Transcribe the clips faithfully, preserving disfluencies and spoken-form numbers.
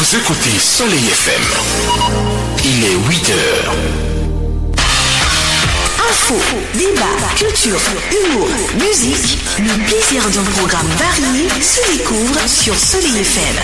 Vous écoutez Soleil F M. Il est huit heures. Info, débat, culture, humour, musique, le plaisir d'un programme varié se découvre sur Soleil F M.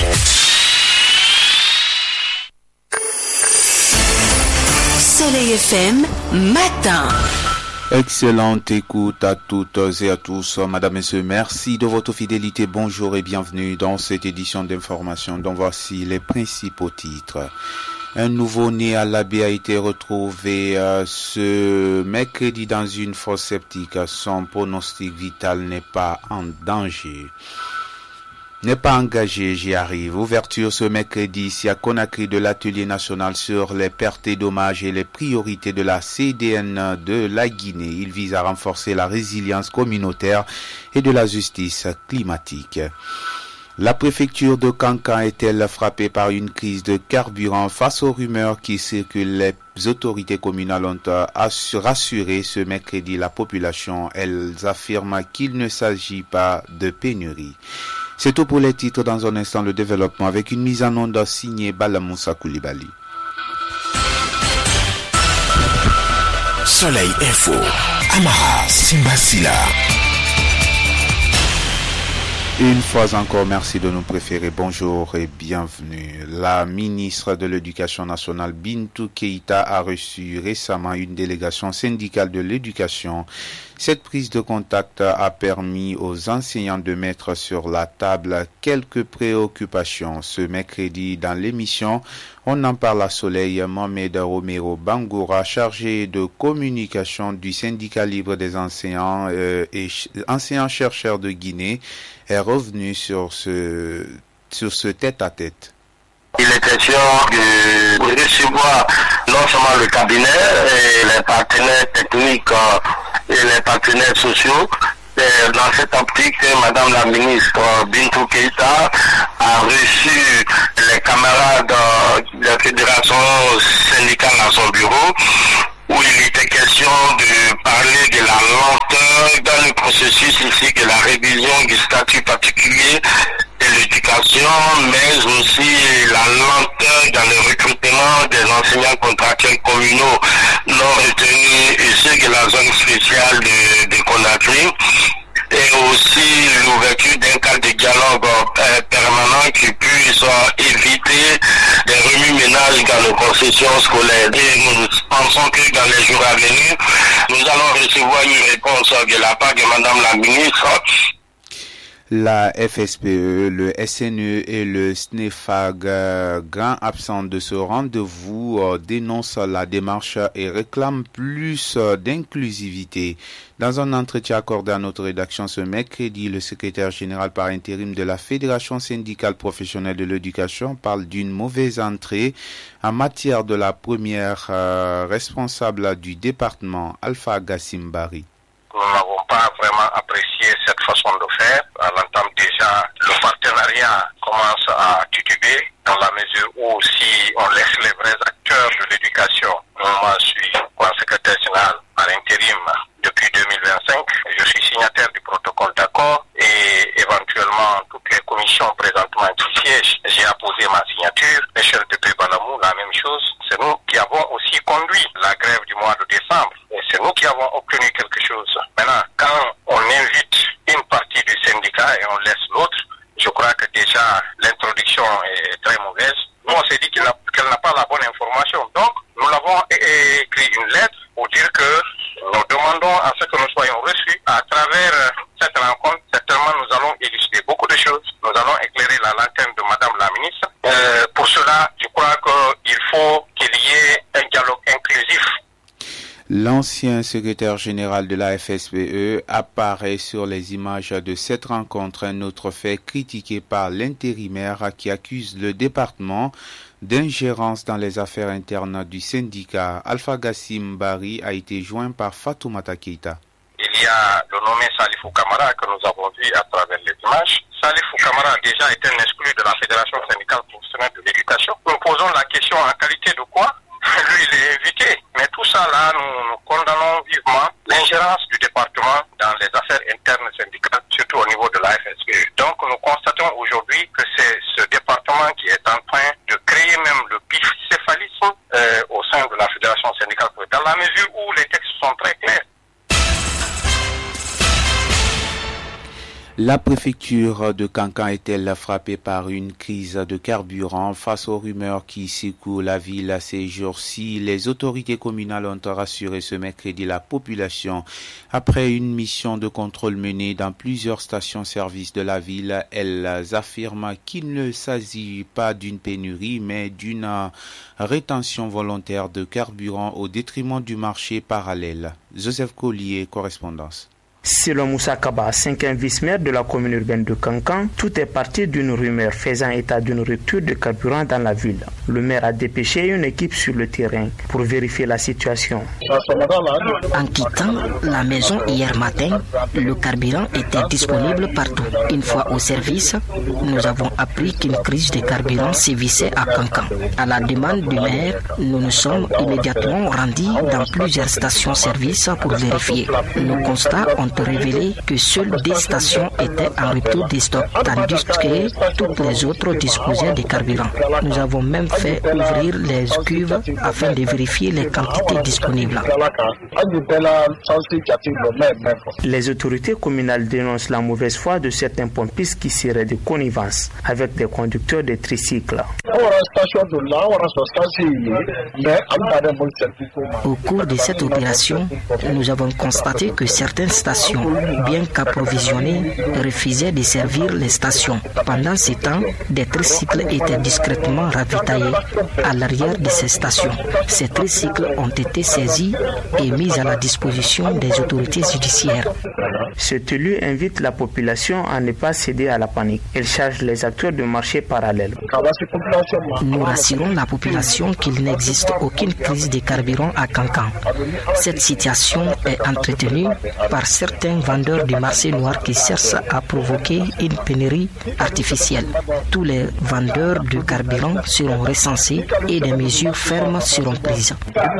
Soleil F M, matin. Excellente écoute à toutes et à tous. Madame, Messieurs, merci de votre fidélité. Bonjour et bienvenue dans cette édition d'information dont voici les principaux titres. Un nouveau-né à l'Abbé a été retrouvé euh, ce mercredi dans une fosse septique. Son pronostic vital n'est pas en danger. N'est pas engagé, j'y arrive. Ouverture ce mercredi ici à Conakry de l'atelier national sur les pertes et dommages et les priorités de la C D N de la Guinée. Il vise à renforcer la résilience communautaire et de la justice climatique. La préfecture de Kankan est-elle frappée par une crise de carburant face aux rumeurs qui circulent? Les autorités communales ont rassuré ce mercredi la population. Elles affirment qu'il ne s'agit pas de pénurie. C'est tout pour les titres. Dans un instant, le développement avec une mise en onde signée Balamoussa Koulibaly. Soleil Info, Amara Simbasila. Une fois encore, merci de nous préférer. Bonjour et bienvenue. La ministre de l'Éducation nationale, Bintou Keïta, a reçu récemment une délégation syndicale de l'éducation. Cette prise de contact a permis aux enseignants de mettre sur la table quelques préoccupations. Ce mercredi, dans l'émission, on en parle à Soleil. Mohamed Romero Bangoura, chargé de communication du syndicat libre des enseignants euh, et ch- enseignants-chercheurs de Guinée, est revenu sur ce, sur ce tête-à-tête. Il est question de recevoir non seulement le cabinet et les partenaires techniques et les partenaires sociaux. Et dans cette optique, Madame la ministre Bintou Keïta a reçu les camarades de la fédération syndicale dans son bureau, où il était question de parler de la lenteur dans le processus ici de la révision du statut particulier de l'éducation, mais aussi la lenteur dans le recrutement des enseignants contractuels communaux non retenus issus de la zone spéciale de, de Conakry, et aussi l'ouverture d'un cadre de dialogue euh, permanent qui puisse euh, éviter des remue-ménages dans nos concessions scolaires. Et nous pensons que dans les jours à venir, nous allons recevoir une réponse de la part de Madame la ministre. La F S P E, le S N E et le S N E F A G, euh, grands absents de ce rendez-vous, euh, dénoncent la démarche et réclament plus euh, d'inclusivité. Dans un entretien accordé à notre rédaction ce mercredi, le secrétaire général par intérim de la Fédération syndicale professionnelle de l'éducation parle d'une mauvaise entrée en matière de la première euh, responsable du département, Alpha Gassimbari. Nous n'avons pas vraiment apprécié cette façon de faire. À l'entame déjà, le partenariat commence à tituber dans la mesure où si on laisse les vrais acteurs de l'éducation, moi je suis secrétaire général par intérim depuis deux mille vingt-cinq, je suis signataire du protocole d'accord et éventuellement toutes les commissions présentement qui siègent, j'ai apposé ma signature. Michel de Balamou, la même chose. C'est nous qui avons aussi conduit la grève du mois de décembre et c'est nous qui avons obtenu quelque chose. Maintenant, quand on invite une partie du syndicat et on laisse l'autre, je crois que déjà l'introduction est très mauvaise. Nous, on s'est dit qu'elle n'a, qu'elle n'a pas la bonne information. Donc, nous l'avons écrit une lettre pour dire que nous demandons à ce que nous soyons reçus. À travers cette rencontre, certainement, nous allons élucider beaucoup de choses. Nous allons éclairer la lanterne de Madame la ministre. Euh, pour cela, je crois qu'il faut qu'il y ait un dialogue inclusif. L'ancien secrétaire général de la F S P E apparaît sur les images de cette rencontre, un autre fait critiqué par l'intérimaire qui accuse le département d'ingérence dans les affaires internes du syndicat. Alpha Gassim Bari a été joint par Fatoumata Keïta. Il y a le nommé Salifou Kamara que nous avons vu à travers les images. Salifou Kamara a déjà été un exclu de la Fédération syndicale professionnelle de l'éducation. Nous posons la question en qualité de quoi? Lui, il est invité. Mais tout ça là, nous, nous condamnons vivement l'ingérence du département dans les affaires internes syndicales, surtout au niveau de la F S P E. Donc, nous constatons aujourd'hui que c'est ce département qui est est en train de créer même le bicéphalisme euh, au sein de la Fédération syndicale, dans la mesure où les textes sont très clairs. La préfecture de Kankan est-elle frappée par une crise de carburant face aux rumeurs qui secouent la ville ces jours-ci? Les autorités communales ont rassuré ce mercredi la population après une mission de contrôle menée dans plusieurs stations-service de la ville. Elles affirment qu'il ne s'agit pas d'une pénurie mais d'une rétention volontaire de carburant au détriment du marché parallèle. Joseph Collier, correspondance. Selon Moussa Kaba, cinquième vice-maire de la commune urbaine de Kankan, tout est parti d'une rumeur faisant état d'une rupture de carburant dans la ville. Le maire a dépêché une équipe sur le terrain pour vérifier la situation. En quittant la maison hier matin, le carburant était disponible partout. Une fois au service, nous avons appris qu'une crise de carburant sévissait à Kankan. À la demande du maire, nous nous sommes immédiatement rendus dans plusieurs stations-service pour vérifier. Nos constats ont révélé que seules des stations étaient en rupture des stocks, tandis que toutes les autres disposaient de carburant. Nous avons même fait ouvrir les cuves afin de vérifier les quantités disponibles. Les autorités communales dénoncent la mauvaise foi de certains pompistes qui seraient de connivence avec des conducteurs de tricycles. Au cours de cette opération, nous avons constaté que certaines stations, bien qu'approvisionnées, refusaient de servir les stations. Pendant ce temps, des tricycles étaient discrètement ravitaillés à l'arrière de ces stations. Ces tricycles ont été saisis et mis à la disposition des autorités judiciaires. Cet élu invite la population à ne pas céder à la panique. Il charge les acteurs de marché parallèle. Nous rassurons la population qu'il n'existe aucune crise de carburant à Kankan. Cette situation est entretenue par certains vendeurs du marché noir qui cherchent à provoquer une pénurie artificielle. Tous les vendeurs de carburant seront recensés et des mesures fermes seront prises.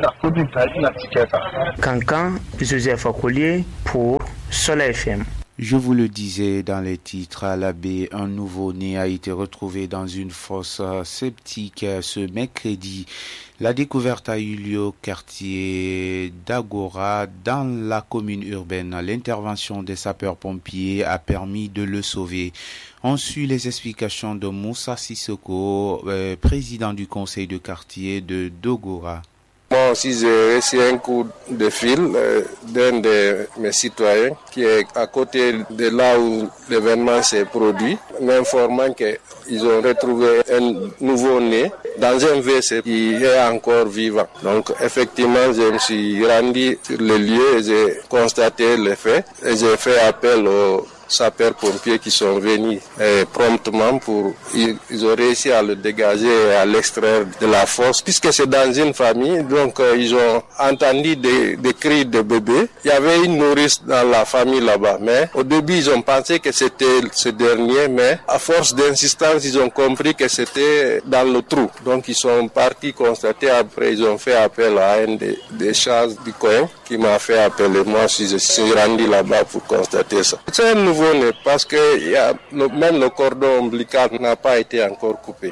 Kankan, Joseph Collier pour Soleil F M. Je vous le disais dans les titres, à la baie, un nouveau-né a été retrouvé dans une fosse septique ce mercredi. La découverte a eu lieu au quartier d'Agora, dans la commune urbaine. L'intervention des sapeurs-pompiers a permis de le sauver. On suit les explications de Moussa Sissoko, euh, président du conseil de quartier de Dogora. Moi aussi, j'ai reçu un coup de fil euh, d'un de mes citoyens qui est à côté de là où l'événement s'est produit, m'informant qu'ils ont retrouvé un nouveau-né dans un W C qui est encore vivant. Donc, effectivement, je me suis rendu sur le lieu et j'ai constaté les faits et j'ai fait appel aux sapeurs-pompiers qui sont venus eh, promptement pour ils, ils ont réussi à le dégager et à l'extraire de la fosse puisque c'est dans une famille, donc euh, ils ont entendu des, des cris de bébés. Il y avait une nourrice dans la famille là-bas, mais au début ils ont pensé que c'était ce dernier, mais à force d'insistance ils ont compris que c'était dans le trou, donc ils sont partis constater. Après ils ont fait appel à un des, des chats du coin qui m'a fait appeler. Moi si je suis rendu là-bas pour constater ça. C'est un nouveau parce que y a, le, même le cordon ombilical n'a pas été encore coupé.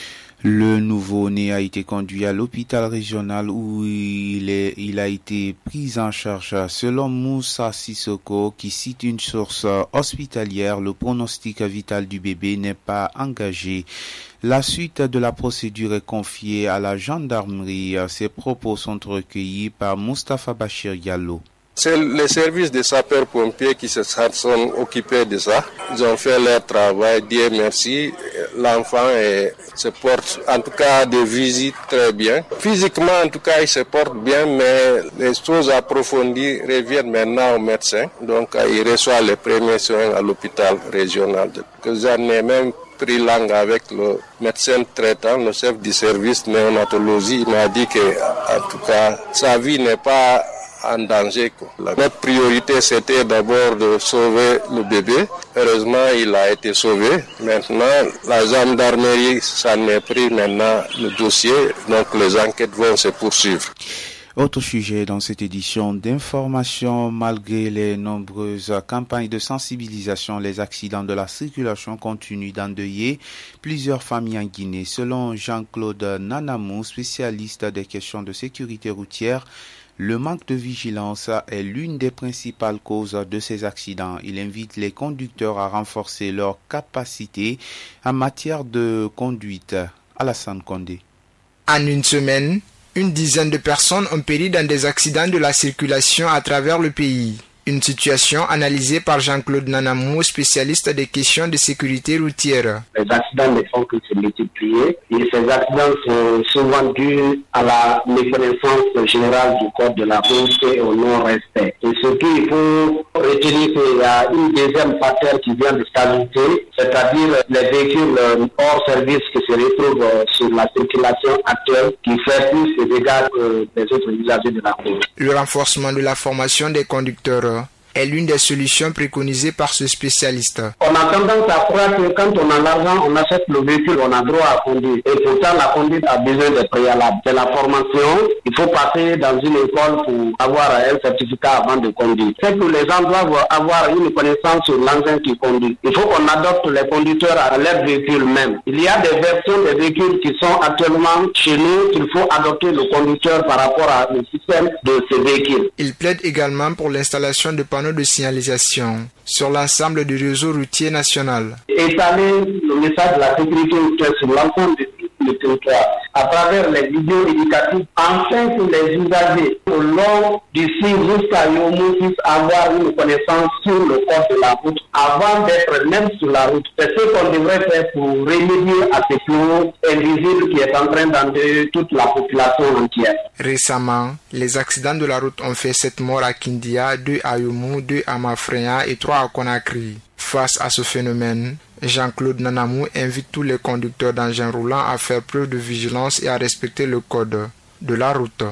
Le nouveau-né a été conduit à l'hôpital régional où il, est, il a été pris en charge. Selon Moussa Sissoko, qui cite une source hospitalière, le pronostic vital du bébé n'est pas engagé. La suite de la procédure est confiée à la gendarmerie. Ces propos sont recueillis par Moustapha Bachir Diallo. C'est les services des sapeurs-pompiers qui se sont occupés de ça. Ils ont fait leur travail, Dieu merci. L'enfant est, se porte, en tout cas, de visite très bien. Physiquement, en tout cas, il se porte bien, mais les choses approfondies reviennent maintenant au médecin. Donc, il reçoit les premiers soins à l'hôpital régional. J'en ai même pris langue avec le médecin traitant, le chef du service néonatologie. Il m'a dit que, en tout cas, sa vie n'est pas en danger. Notre priorité, c'était d'abord de sauver le bébé. Heureusement, il a été sauvé. Maintenant, la gendarmerie s'en est pris maintenant le dossier. Donc, les enquêtes vont se poursuivre. Autre sujet dans cette édition d'information, malgré les nombreuses campagnes de sensibilisation, les accidents de la circulation continuent d'endeuiller plusieurs familles en Guinée. Selon Jean-Claude Nanamou, spécialiste des questions de sécurité routière, le manque de vigilance est l'une des principales causes de ces accidents. Il invite les conducteurs à renforcer leur capacité en matière de conduite. Alassane Condé. En une semaine, une dizaine de personnes ont péri dans des accidents de la circulation à travers le pays. Une situation analysée par Jean-Claude Nanamou, spécialiste des questions de sécurité routière. Les accidents ne font que se multiplier et ces accidents sont souvent dus à la méconnaissance générale du code de la route et au non-respect. Et surtout, il faut retenir qu'il y a une deuxième facteur qui vient de s'ajouter, c'est-à-dire les véhicules hors service qui se retrouvent sur la circulation actuelle, qui fait plus de dégâts que les autres usagers de la route. Le renforcement de la formation des conducteurs est l'une des solutions préconisées par ce spécialiste. On a tendance à croire que quand on a l'argent, on achète le véhicule, on a droit à conduire. Et pourtant, la conduite a besoin de préalables. C'est la formation. Il faut passer dans une école pour avoir un certificat avant de conduire. C'est que les gens doivent avoir une connaissance sur l'engin qui conduit. Il faut qu'on adopte les conducteurs à leur véhicule même. Il y a des versions des véhicules qui sont actuellement chez nous qu'il faut adopter le conducteur par rapport au système de ces véhicules. Il plaide également pour l'installation de panneaux de signalisation sur l'ensemble du réseau routier national. Étaler le message de la sécurité routière sur l'ensemble du territoire à travers les vidéos éducatives, afin que les usagers au long du site jusqu'à Yomou puissent avoir une connaissance sur le code de la route avant d'être même sur la route. C'est ce qu'on devrait faire pour remédier à ce flou invisible qui est en train d'endeuiller toute la population entière. Récemment, les accidents de la route ont fait sept morts à Kindia, deux à Yomou, deux à Mafreya et trois à Conakry. Face à ce phénomène, Jean-Claude Nanamou invite tous les conducteurs d'engins roulants à faire preuve de vigilance et à respecter le code de la route.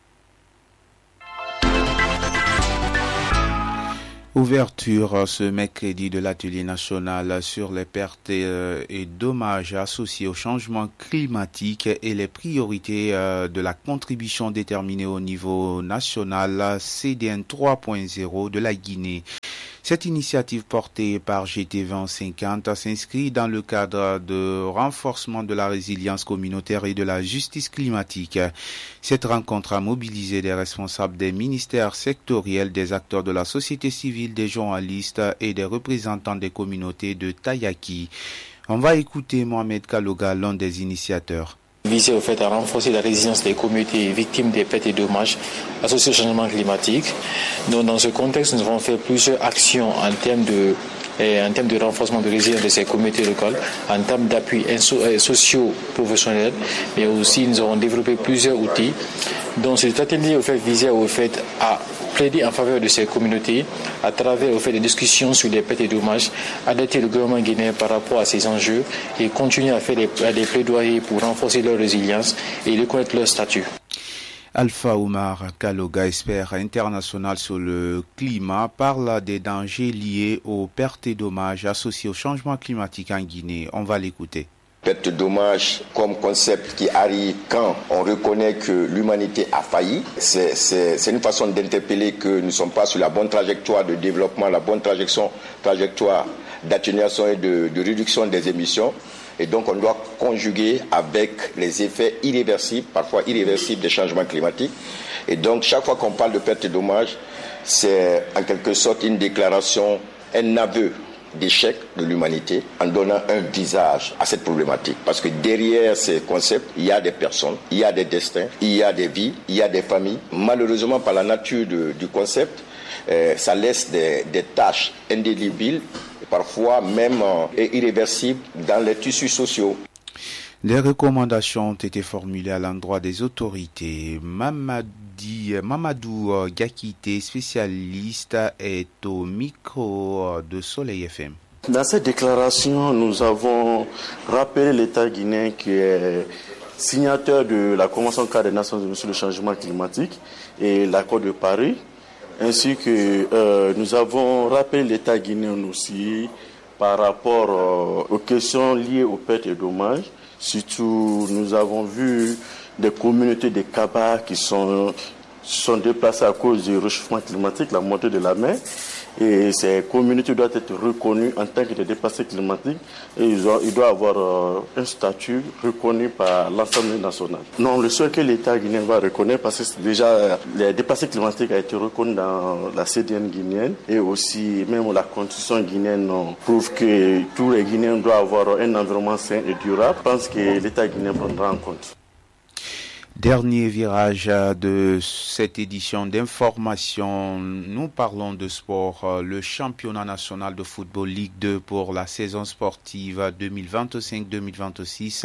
Ouverture ce mercredi de l'atelier national sur les pertes et dommages associés au changement climatique et les priorités de la contribution déterminée au niveau national C D N trois point zéro de la Guinée. Cette initiative portée par G T vingt cinquante s'inscrit dans le cadre de renforcement de la résilience communautaire et de la justice climatique. Cette rencontre a mobilisé des responsables des ministères sectoriels, des acteurs de la société civile, des journalistes et des représentants des communautés de Tayaki. On va écouter Mohamed Kaloga, l'un des initiateurs. Visé au fait à renforcer la résilience des communautés victimes des pertes et dommages associés au changement climatique. Donc, dans ce contexte, nous avons fait plusieurs actions en termes de, en termes de renforcement de résilience de ces communautés locales, en termes d'appui socio-professionnel, mais aussi nous avons développé plusieurs outils. Donc cet atelier au fait visait au fait à plaider en faveur de ces communautés à travers au fait des discussions sur les pertes et dommages, adapter le gouvernement guinéen par rapport à ces enjeux et continuer à faire des, des plaidoyers pour renforcer leur résilience et reconnaître leur statut. Alpha Oumar Kaloga, expert international sur le climat, parle des dangers liés aux pertes et dommages associés au changement climatique en Guinée. On va l'écouter. Perte de dommages comme concept qui arrive quand on reconnaît que l'humanité a failli. C'est, c'est, c'est une façon d'interpeller que nous ne sommes pas sur la bonne trajectoire de développement, la bonne trajectoire, trajectoire d'atténuation et de, de réduction des émissions. Et donc on doit conjuguer avec les effets irréversibles, parfois irréversibles des changements climatiques. Et donc chaque fois qu'on parle de perte de dommages, c'est en quelque sorte une déclaration, un aveu d'échec de l'humanité en donnant un visage à cette problématique. Parce que derrière ces concepts, il y a des personnes, il y a des destins, il y a des vies, il y a des familles. Malheureusement, par la nature de, du concept, euh, ça laisse des, des tâches indélébiles, parfois même euh, irréversibles dans les tissus sociaux. Les recommandations ont été formulées à l'endroit des autorités. Mamadi, Mamadou Gakité, spécialiste, est au micro de Soleil F M. Dans cette déclaration, nous avons rappelé l'État guinéen qui est signataire de la Convention cadre des Nations Unies sur le changement climatique et l'accord de Paris, ainsi que euh, nous avons rappelé l'État guinéen aussi par rapport euh, aux questions liées aux pertes et dommages. Surtout, nous avons vu des communautés de Kaba qui sont se sont déplacés à cause du réchauffement climatique, la montée de la mer. Et ces communautés doivent être reconnues en tant que des déplacés climatiques et ils, ont, ils doivent avoir euh, un statut reconnu par l'Assemblée nationale. Non, le seul que l'État guinéen va reconnaître, parce que c'est déjà euh, les déplacés climatiques a été reconnu dans la C D N guinéenne et aussi même la Constitution guinéenne prouve que tous les Guinéens doivent avoir un environnement sain et durable. Je pense que l'État guinéen prendra en compte. Dernier virage de cette édition d'information, nous parlons de sport. Le championnat national de football Ligue deux pour la saison sportive deux mille vingt-cinq deux mille vingt-six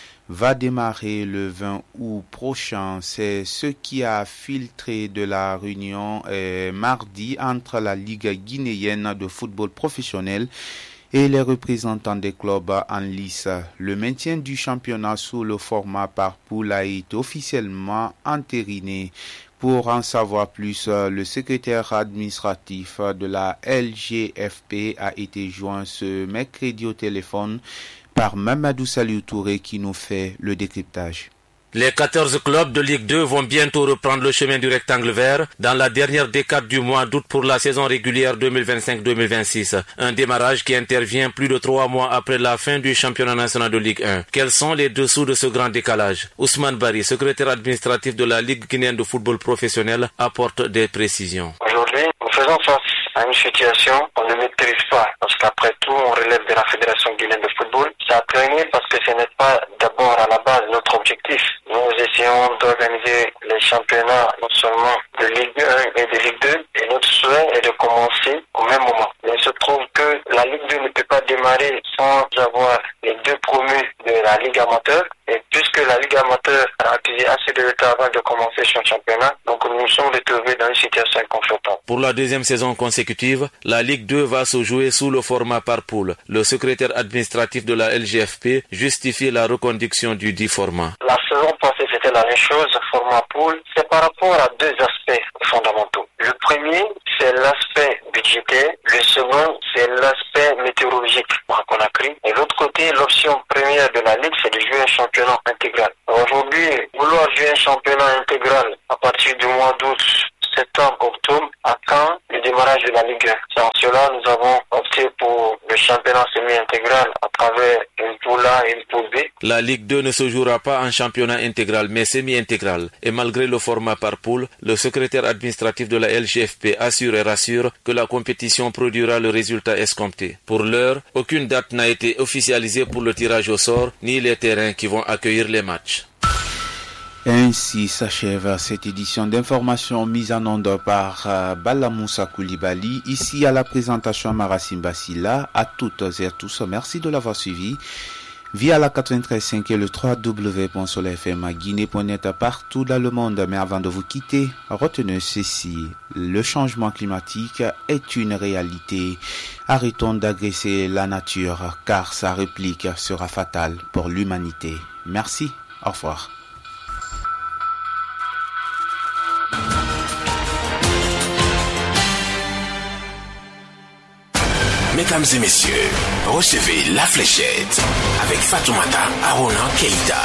va démarrer le vingt août prochain. C'est ce qui a filtré de la réunion eh, mardi entre la Ligue guinéenne de football professionnel et les représentants des clubs en lice. Le maintien du championnat sous le format par poule a été officiellement entériné. Pour en savoir plus, le secrétaire administratif de la L G F P a été joint ce mercredi au téléphone par Mamadou Saliou Touré qui nous fait le décryptage. Les quatorze clubs de Ligue deux vont bientôt reprendre le chemin du rectangle vert dans la dernière décade du mois d'août pour la saison régulière deux mille vingt-cinq deux mille vingt-six. Un démarrage qui intervient plus de trois mois après la fin du championnat national de Ligue un. Quels sont les dessous de ce grand décalage? Ousmane Bari, secrétaire administratif de la Ligue guinéenne de football professionnel, apporte des précisions. Aujourd'hui, nous faisons face à une situation qu'on ne maîtrise pas parce qu'après tout, on relève de la Fédération guinéenne de football. Ça a traîné parce que ce n'est pas d'abord à la base notre objectif. Nous essayons d'organiser les championnats non seulement de Ligue un et de Ligue deux et notre souhait est de commencer au même moment. Mais il se trouve que la Ligue deux ne peut pas démarrer sans avoir les deux promus de la Ligue amateur. Et puisque la Ligue amateur a accusé assez de retard avant de commencer son championnat, donc nous nous sommes retrouvés dans une situation inconfortable. Pour la deuxième saison consécutive, la Ligue deux va se jouer sous le format par poule. Le secrétaire administratif de la L G F P justifie la reconduction du dit format. La saison passée, c'était la même chose, format poule. C'est par rapport à deux aspects fondamentaux. Le premier, c'est l'aspect budgétaire. Le second, c'est l'aspect météorologique à Conakry. Et l'autre côté, l'option première de la Ligue, c'est de jouer un championnat intégral. Aujourd'hui, vouloir jouer un championnat intégral à partir du mois d'août, septembre, octobre, à Caen, le démarrage de la Ligue un. Sans cela, nous avons opté pour le championnat semi-intégral à travers une poule A et une poule B. La Ligue deux ne se jouera pas en championnat intégral, mais semi-intégral. Et malgré le format par poule, le secrétaire administratif de la L G F P assure et rassure que la compétition produira le résultat escompté. Pour l'heure, aucune date n'a été officialisée pour le tirage au sort, ni les terrains qui vont accueillir les matchs. Ainsi s'achève cette édition d'information mise en onde par euh, Balamoussa Koulibaly. Ici à la présentation Marassim Bassila. À toutes et à tous, merci de l'avoir suivi. Via la quatre-vingt-treize virgule cinq et le w w w point soleil f m guinée point net partout dans le monde. Mais avant de vous quitter, retenez ceci. Le changement climatique est une réalité. Arrêtons d'agresser la nature car sa réplique sera fatale pour l'humanité. Merci, au revoir. Mesdames et messieurs, recevez la fléchette avec Fatoumata Arona Keïta.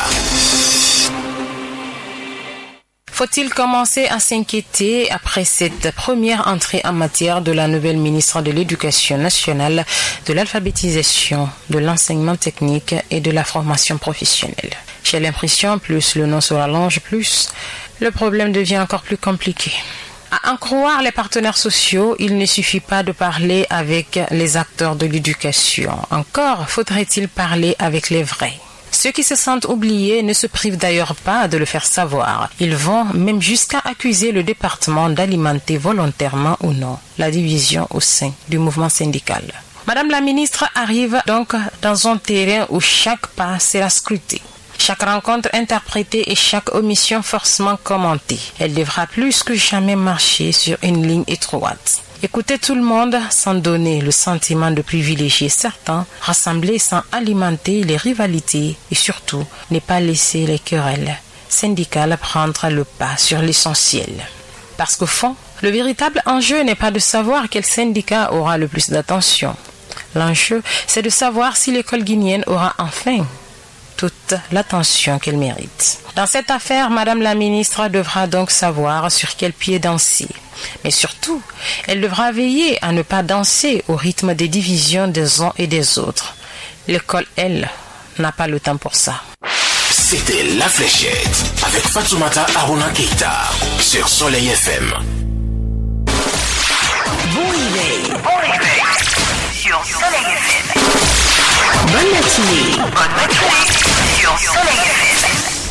Faut-il commencer à s'inquiéter après cette première entrée en matière de la nouvelle ministre de l'Éducation nationale, de l'alphabétisation, de l'enseignement technique et de la formation professionnelle? J'ai l'impression, plus le nom se rallonge, plus le problème devient encore plus compliqué. À en croire les partenaires sociaux, il ne suffit pas de parler avec les acteurs de l'éducation. Encore faudrait-il parler avec les vrais. Ceux qui se sentent oubliés ne se privent d'ailleurs pas de le faire savoir. Ils vont même jusqu'à accuser le département d'alimenter volontairement ou non la division au sein du mouvement syndical. Madame la ministre arrive donc dans un terrain où chaque pas sera scruté. Chaque rencontre interprétée et chaque omission forcément commentée. Elle devra plus que jamais marcher sur une ligne étroite. Écouter tout le monde sans donner le sentiment de privilégier certains, rassembler sans alimenter les rivalités et surtout ne pas laisser les querelles syndicales prendre le pas sur l'essentiel. Parce qu'au fond, le véritable enjeu n'est pas de savoir quel syndicat aura le plus d'attention. L'enjeu, c'est de savoir si l'école guinéenne aura enfin toute l'attention qu'elle mérite. Dans cette affaire, Madame la ministre devra donc savoir sur quel pied danser. Mais surtout, elle devra veiller à ne pas danser au rythme des divisions des uns et des autres. L'école, elle, n'a pas le temps pour ça. C'était La Fléchette avec Fatoumata Aruna Keita sur Soleil F M. Bon réveil. Bon réveil sur Soleil F M. Bonne matinée. Bonne matinée sur Soleil F M.